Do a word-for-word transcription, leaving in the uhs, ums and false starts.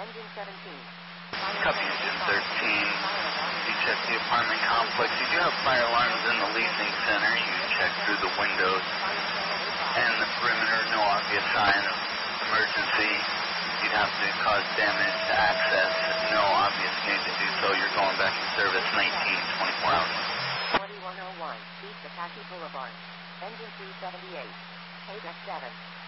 Engine seventeen. Copy Engine thirteen. You check the apartment complex. You do have fire alarms in the leasing center. You check through the windows and the perimeter. No obvious sign of emergency. You'd have to cause damage to access. No obvious need to do so. You're going back in service nineteen, twenty-four hours. twenty-one oh one, East Apache Boulevard. Engine three seventy-eight. Payback seven.